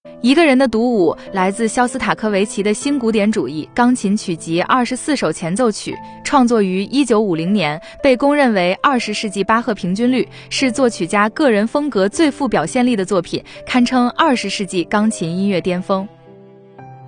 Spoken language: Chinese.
一个人的独舞来自肖斯塔科维奇的新古典主义钢琴曲集24首前奏曲，创作于1950年，被公认为20世纪巴赫平均律，是作曲家个人风格最富表现力的作品，堪称20世纪钢琴音乐巅峰。